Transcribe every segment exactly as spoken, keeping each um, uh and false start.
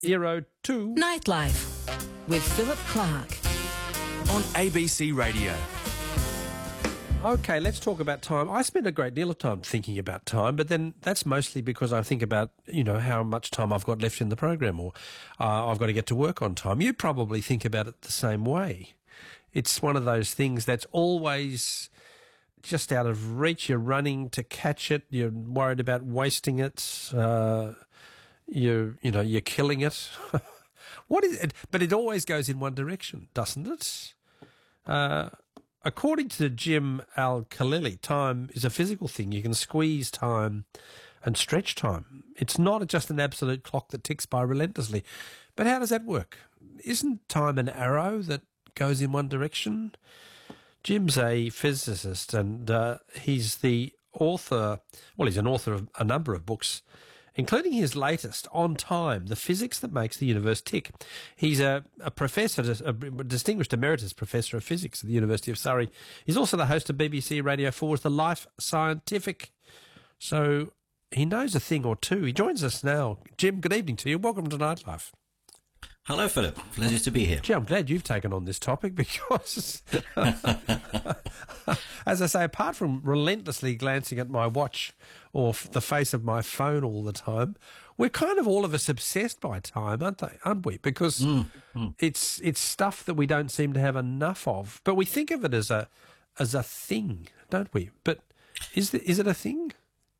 Zero two Nightlife with Philip Clark on A B C Radio. Okay, let's talk about time. I spend a great deal of time thinking about time, but then that's mostly because I think about, you know, how much time I've got left in the program, or uh, I've got to get to work on time. You probably think about it the same way. It's one of those things that's always just out of reach. You're running to catch it. You're worried about wasting it. Uh, you you know, you're killing it. What is it? But it always goes in one direction, doesn't it? Uh, according to Jim Al-Khalili, time is a physical thing. You can squeeze time and stretch time. It's not just an absolute clock that ticks by relentlessly. But how does that work? Isn't time an arrow that goes in one direction? Jim's a physicist, and uh, he's the author, well, he's an author of a number of books, including his latest, On Time, The Physics That Makes the Universe Tick. He's a, a professor, a distinguished emeritus professor of physics at the University of Surrey. He's also the host of B B C Radio four's The Life Scientific. So he knows a thing or two. He joins us now. Jim, good evening to you. Welcome to Nightlife. Hello, Philip. Pleasure to be here. Gee, I'm glad you've taken on this topic because, as I say, apart from relentlessly glancing at my watch or f- the face of my phone all the time, we're kind of all of us obsessed by time, aren't they? Aren't we? Because mm, mm. it's it's stuff that we don't seem to have enough of, but we think of it as a as a thing, don't we? But is the, is it a thing?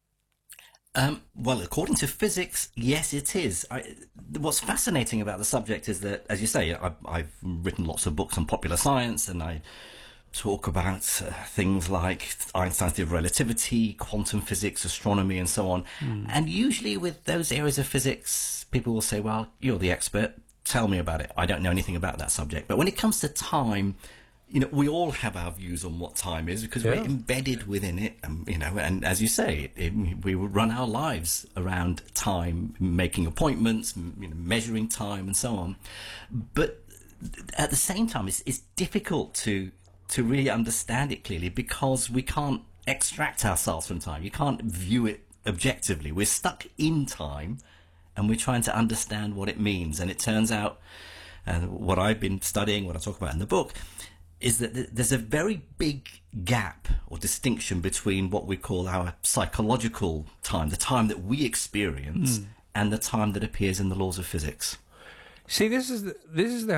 Um, well, according to physics, yes, it is. I, what's fascinating about the subject is that, as you say, I, I've written lots of books on popular science, and I talk about uh, things like Einstein's theory of relativity, quantum physics, astronomy, and so on. Mm. And usually with those areas of physics, people will say, well, you're the expert, tell me about it. I don't know anything about that subject. But when it comes to time, you know, we all have our views on what time is because yeah. we're embedded within it, and, you know, and as you say, it, it, we run our lives around time, making appointments, you know, measuring time and so on. But at the same time, it's, it's difficult to to really understand it clearly because we can't extract ourselves from time. You can't view it objectively. We're stuck in time and we're trying to understand what it means. And it turns out, uh, what I've been studying, what I talk about in the book, is that there's a very big gap or distinction between what we call our psychological time, the time that we experience, mm. and the time that appears in the laws of physics. See, this is the, this is the.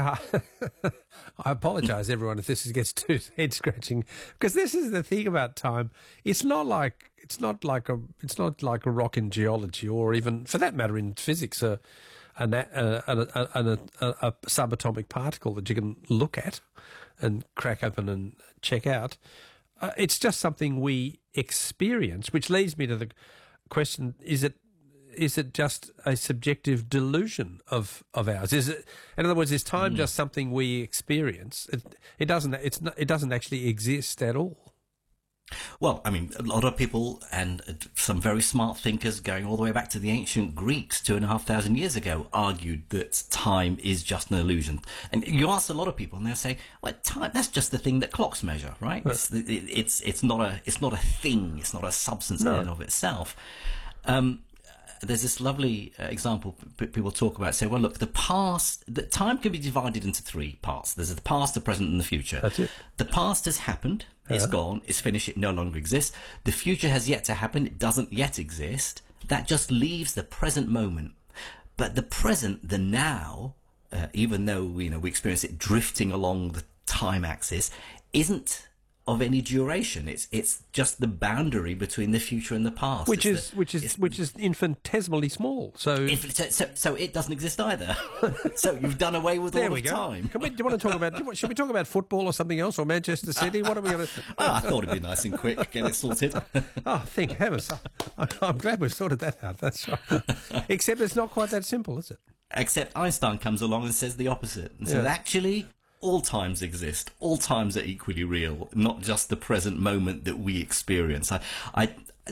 I apologise, everyone, if this gets too head scratching, because this is the thing about time. It's not like it's not like a it's not like a rock in geology, or even for that matter in physics, a a, a, a, a, a, a subatomic particle that you can look at and crack open and check out. Uh, it's just something we experience, which leads me to the question: Is it? Is it just a subjective delusion of, of ours? Is it, in other words, is time mm. just something we experience? It, it doesn't. It's not, it doesn't actually exist at all. Well, I mean, a lot of people and some very smart thinkers, going all the way back to the ancient Greeks, two and a half thousand years ago, argued that time is just an illusion. And you ask a lot of people, and they'll say, "Well, time—that's just the thing that clocks measure, right? It's, it, it's it's not a it's not a thing. It's not a substance no. in and of itself." Um, There's this lovely uh, example p- people talk about. Say, well, look, the past, the time can be divided into three parts. There's the past, the present, and the future. That's it. The past has happened. Yeah. It's gone. It's finished. It no longer exists. The future has yet to happen. It doesn't yet exist. That just leaves the present moment. But the present, the now, uh, even though, you know, we experience it drifting along the time axis, isn't of any duration. It's it's just the boundary between the future and the past, which it's is the, which is which is infinitesimally small. So, so, so, so it doesn't exist either. So you've done away with there all we of go. time. Can we, do you want to talk about? Should we talk about football or something else, or Manchester City? What are we going to? Oh, I thought it'd be nice and quick, get it sorted. Oh, thank heavens! I'm glad we've sorted that out. That's right. Except it's not quite that simple, is it? Except Einstein comes along and says the opposite, and says Yeah. actually, all times exist. All times are equally real, not just the present moment that we experience. I, I,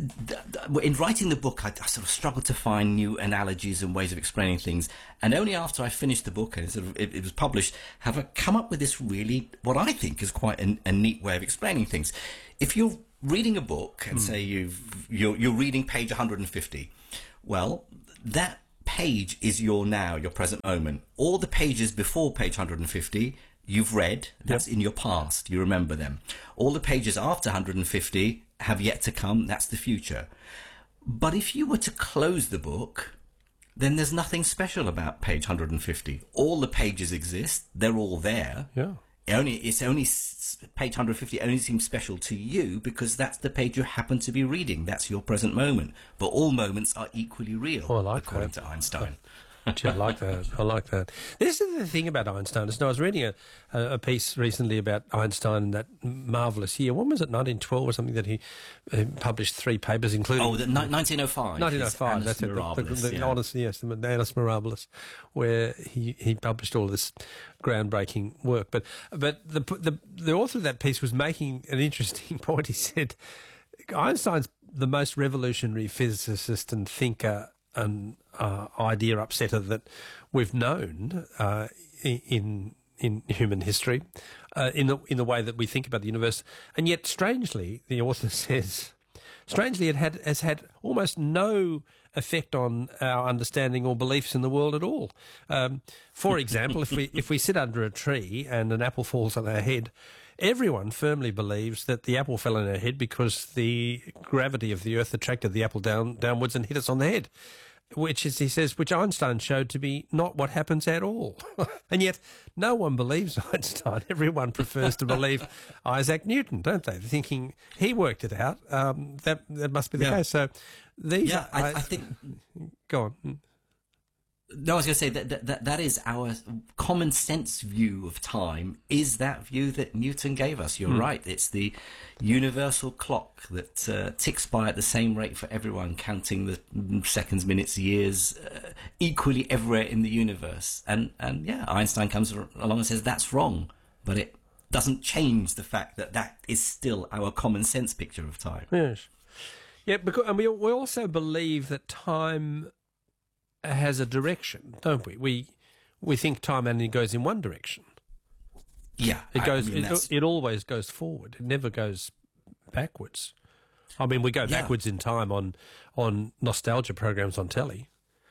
in writing the book, I, I sort of struggled to find new analogies and ways of explaining things. And only after I finished the book and it, sort of, it, it was published, have I come up with this really, what I think is quite a, a neat way of explaining things. If you're reading a book and mm. say you've, you're, you're reading page one hundred fifty, well, that page is your now, your present moment. All the pages before page one hundred fifty, you've read. That's yep. in your past. You remember them. All the pages after one hundred fifty have yet to come. That's the future. But if you were to close the book, then there's nothing special about page one hundred fifty. All the pages exist. They're all there. Yeah. It only it's only page one hundred fifty only seems special to you because that's the page you happen to be reading. That's your present moment. But all moments are equally real, oh, I like according that. to Einstein. Gee, I like that. I like that. This is the thing about Einstein. I was reading a, a piece recently about Einstein and that marvellous year. When was it, nineteen twelve or something, that he uh, published three papers, including... Oh, the, ni- nineteen oh five. nineteen oh five, that's it. The, the, the, yeah. Annus, yes, the Annus Mirabilis, where he, he published all this groundbreaking work. But but the, the the author of that piece was making an interesting point. He said Einstein's the most revolutionary physicist and thinker and uh, idea upsetter that we've known uh, in in human history, uh, in the in the way that we think about the universe. And yet, strangely, the author says, strangely, it had has had almost no effect on our understanding or beliefs in the world at all. Um, for example, if we if we sit under a tree and an apple falls on our head, everyone firmly believes that the apple fell on our head because the gravity of the earth attracted the apple down downwards and hit us on the head, which is, he says, which Einstein showed to be not what happens at all. And yet no one believes Einstein. Everyone prefers to believe Isaac Newton, don't they? Thinking he worked it out. Um, that that must be the yeah. case. So these yeah, are, I, I think... Go on. No, I was going to say that, that that is our common sense view of time, is that view that Newton gave us. You're mm. right. It's the universal clock that uh, ticks by at the same rate for everyone, counting the seconds, minutes, years, uh, equally everywhere in the universe. And, and yeah, Einstein comes along and says that's wrong, but it doesn't change the fact that that is still our common sense picture of time. Yes. Yeah, because, and we, we also believe that time has a direction, don't we? We we think time only goes in one direction. Yeah, it goes. I mean, it, it always goes forward. It never goes backwards. I mean, we go yeah. backwards in time on on nostalgia programs on telly,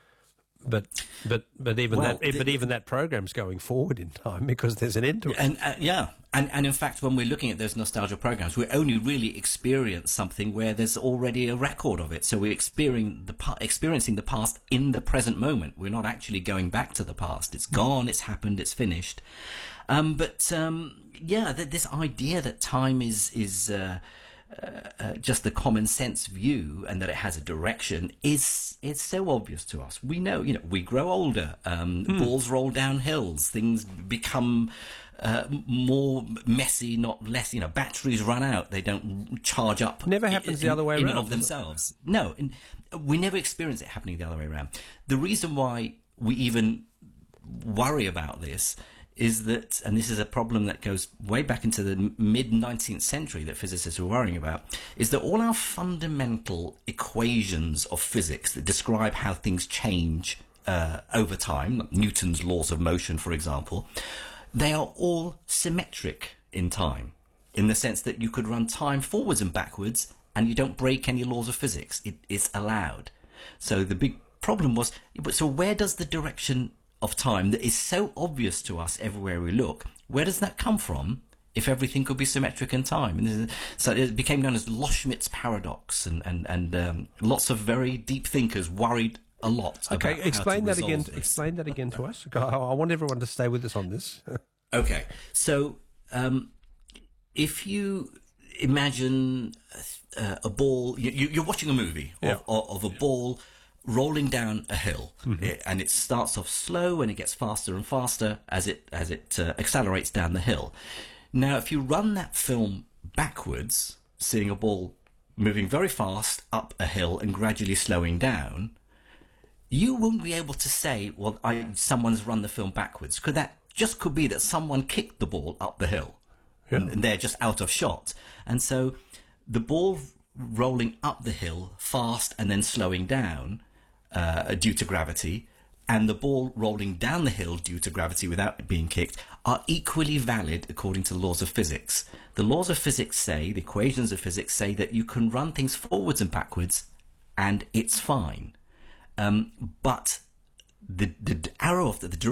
but but but even well, that the, but even that program's going forward in time because there's an end to it. And uh, yeah, and and in fact, when we're looking at those nostalgia programs, we only really experience something where there's already a record of it. So we're experiencing the experiencing the past in the present moment. We're not actually going back to the past. It's gone. It's happened. It's finished. Um, but um, yeah, th- this idea that time is is uh, uh, uh, just the common sense view and that it has a direction is it's so obvious to us. We know, you know, we grow older. Um, mm. Balls roll down hills. Things become Uh, more messy, not less. You know, batteries run out; they don't charge up. Never happens in, the other way in around and of themselves. No, and we never experience it happening the other way around. The reason why we even worry about this is that, and this is a problem that goes way back into the mid nineteenth century that physicists were worrying about, is that all our fundamental equations of physics that describe how things change uh, over time, like Newton's laws of motion, for example, they are all symmetric in time, in the sense that you could run time forwards and backwards and you don't break any laws of physics. It is allowed. So the big problem was, so where does the direction of time that is so obvious to us everywhere we look, where does that come from if everything could be symmetric in time? And so it became known as Loschmidt's paradox, and, and, and um, lots of very deep thinkers worried a lot. Okay, about explain how to that again. this. Explain that again to us. I want everyone to stay with us on this. Okay, so um, if you imagine uh, a ball, you, you're watching a movie of, yeah. of, of a ball rolling down a hill, mm-hmm. it, and it starts off slow and it gets faster and faster as it as it uh, accelerates down the hill. Now, if you run that film backwards, seeing a ball moving very fast up a hill and gradually slowing down, you won't be able to say, well, I, someone's run the film backwards. Could that just could be that someone kicked the ball up the hill, yeah. and, and they're just out of shot. And so the ball rolling up the hill fast and then slowing down uh, due to gravity, and the ball rolling down the hill due to gravity without being kicked are equally valid according to the laws of physics. The laws of physics say, the equations of physics say that you can run things forwards and backwards and it's fine. Um, but the, the arrow of the, the